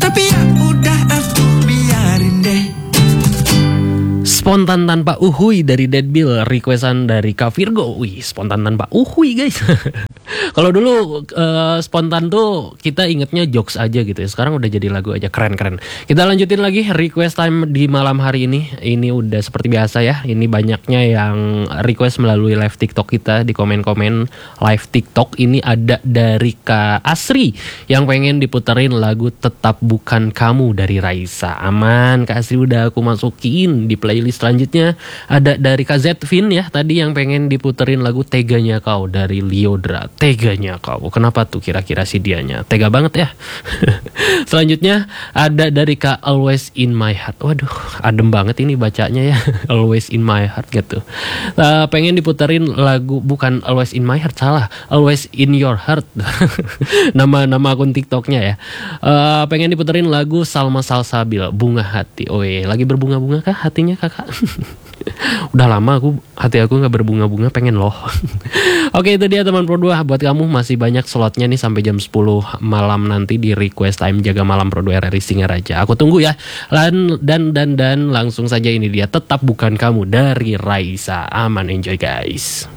Tapi ya udah aku biarin deh. Spontan tanpa uhui dari Deadbill, requestan dari Kak Virgo. Wih, spontan tanpa uhui guys. Kalau dulu spontan tuh kita ingetnya jokes aja gitu ya. Sekarang udah jadi lagu aja, keren-keren. Kita lanjutin lagi request time di malam hari ini. Ini udah seperti biasa ya. Ini banyaknya yang request melalui live TikTok kita di komen-komen live TikTok. Ini ada dari Kak Asri yang pengen diputerin lagu Tetap Bukan Kamu dari Raisa. Aman, Kak Asri udah aku masukin di playlist selanjutnya. Ada dari Kak Zetvin ya, tadi yang pengen diputerin lagu Teganya Kau dari Liodra. Teganya Kau, kenapa tuh kira-kira si dianya? Tega banget ya. Selanjutnya ada dari Kak Always In My Heart. Waduh, adem banget ini bacanya ya. Always In My Heart gitu. Pengen diputerin lagu, bukan Always In My Heart, salah, Always In Your Heart. Nama akun TikToknya ya. Pengen diputerin lagu Salma Salsabil, Bunga Hati. Oke, lagi berbunga-bunga kah hatinya kakak? Udah lama hati aku gak berbunga-bunga, pengen loh. Oke, itu dia teman Pro 2. Buat kamu masih banyak slotnya nih sampai jam 10 malam nanti di Request Time Jaga Malam Pro 2 RRI Singaraja. Aku tunggu ya. Dan langsung saja ini dia Tetap Bukan Kamu dari Raisa. Aman, enjoy guys.